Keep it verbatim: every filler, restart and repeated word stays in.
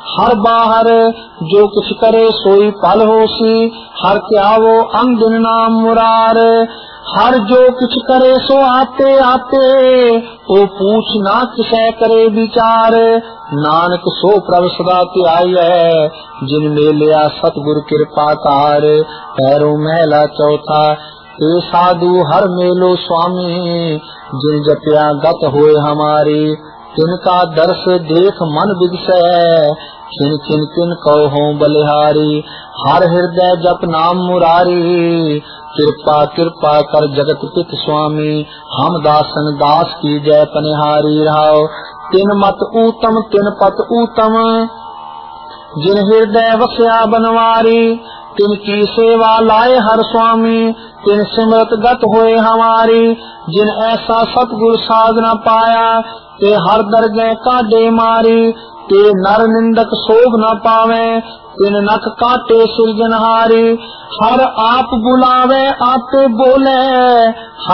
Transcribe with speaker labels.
Speaker 1: हर बाहर जो कुछ करे सोई पल होसी, हर क्या वो अंग नाम मुरार। हर जो कुछ करे सो आते आते, ओ पूछ ना किसे करे विचार। नानक सो प्रभ सदा त्याई है, जिन में लिया सतगुरु कृपा कार। पैरों महला चौथा, ए साधु हर मेलो स्वामी, जिन जपिया गत होए हमारी। तिनका दर्श देख मन विगसै, किन किन किन कहो हों बलिहारी। हर हृदय जप नाम मुरारी, कृपा कृपा कर जगत पित स्वामी। हम दासन दास की जय पनिहारी रहाओ। तिन मत ऊतम तिन पत ऊतम, जिन हृदय वस्या बनवारी। तिनकी सेवा लाए हर स्वामी, तिन सिमरत गत होए हमारी। जिन ऐसा सतगुरु साधना पाया, ते हर दरगह काटे मारी। ते नर निंदक शोभ न पावे, तिन नख काटे सृजनहारी। हर आप बुलावे आते बोले,